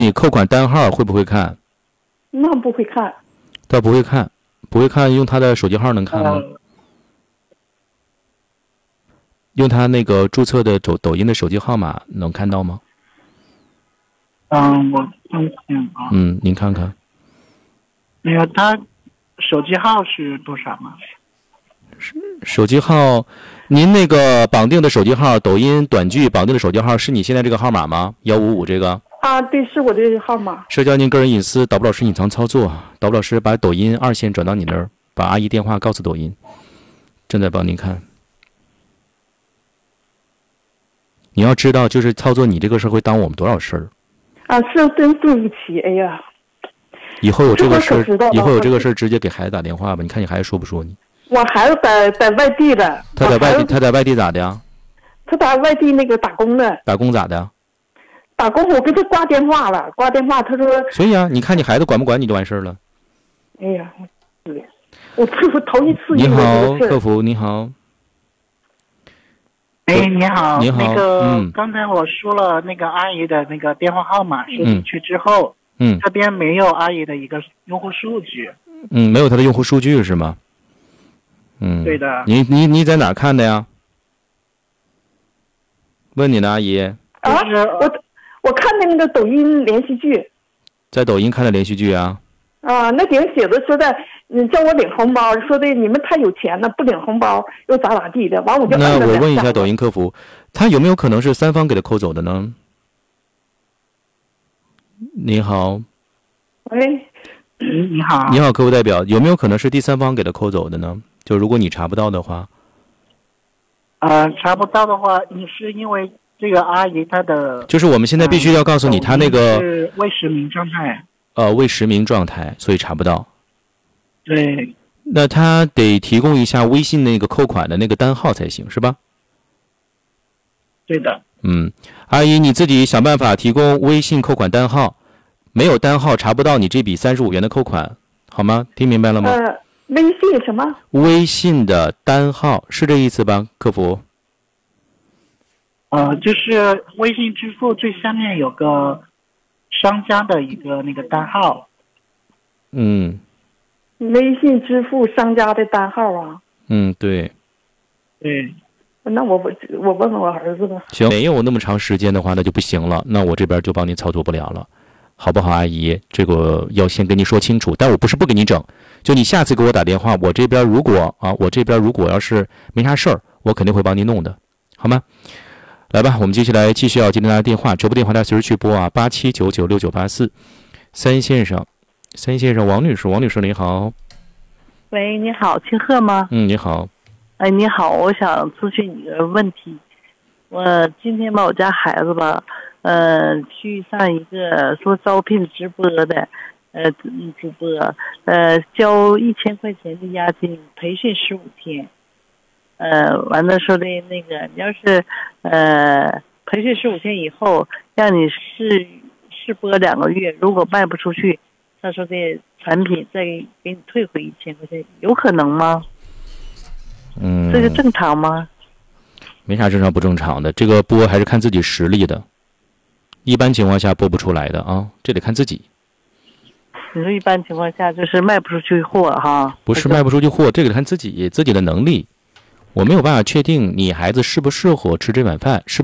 你扣款单号会不会看？ 那不会看。 他不会看，不会看，用他的手机号能看吗？用他那个注册的抖音的手机号码能看到吗？ 我看看啊。 您看看。 那个他手机号是多少吗？ 手机号，您那个绑定的手机号，抖音短剧绑定的手机号是你现在这个号码吗？155这个？ 啊，对，是我的号码。 涉及您个人隐私，导播老师隐藏操作，导播老师把抖音2线转到你那儿，把阿姨电话告诉抖音，正在帮您看。你要知道，就是操作你这个事儿会耽误我们多少事儿。 啊，是真对不起，哎呀。 以后有这个事儿，直接给孩子打电话吧。你看你孩子说不说你？ 我孩子在外地的。 他在外地咋的呀？ 他在外地那个打工的。 打工咋的？ 打工我给他挂电话了，他说。 所以啊，你看你孩子管不管你就完事儿了。 哎呀，我头一次。 你好，客服，你好。 哎，你好， 你好。 那个，刚才我说了那个阿姨的那个电话号码，是进去之后，这边没有阿姨的一个用户数据。 没有她的用户数据是吗？ 对的。 你在哪儿看的呀？问你呢，阿姨。 啊，我看的那个抖音连续剧。 在抖音看的连续剧啊？ 啊，那顶写的说的，叫我领红包，说的你们太有钱了，不领红包又咋地的，完我就。 那我问一下抖音客服，他有没有可能是3方给他扣走的呢？你好。 喂。 你好。 你好，客户代表，有没有可能是第3方给他扣走的呢？就如果你查不到的话。 查不到的话，你是因为这个阿姨她的。 就是我们现在必须要告诉你，她那个。 是未实名状态。 未实名状态，所以查不到。 对。 那他得提供一下微信那个扣款的那个单号才行，是吧？ 对的。 阿姨，你自己想办法提供微信扣款单号，没有单号查不到你这笔35元的扣款，好吗？听明白了吗？ 微信什么？ 微信的单号是这意思吧，客服？ 就是微信支付最下面有个商家的一个那个单号。 微信支付商家的单号啊？ 对。 对。 那我问问我儿子吧。 行，没有那么长时间的话，那就不行了，那我这边就帮你操作不了了，好不好，阿姨？这个要先跟你说清楚，但我不是不给你整，就你下次给我打电话，我这边如果要是没啥事儿，我肯定会帮你弄的，好吗？来吧，我们接下来继续要接听大家电话，直播电话大家随时去拨啊，87996984。三先生，王女士你好。 喂，你好，清鹤吗？ 你好。 哎，你好，我想咨询你个问题。我今天把我家孩子吧，去上一个说招聘直播的，主播，交1000块钱的押金，培训15天。完了说的那个，你要是培训15天以后，让你试播2个月，如果卖不出去，他说的产品再给你退回1000块钱，有可能吗？这个正常吗？ 没啥正常不正常的，这个播还是看自己实力的，一般情况下播不出来的啊，这得看自己。 你说一般情况下就是卖不出去货哈？ 不是卖不出去货，这个得看自己的能力。我没有办法确定你孩子适不适合吃这碗饭，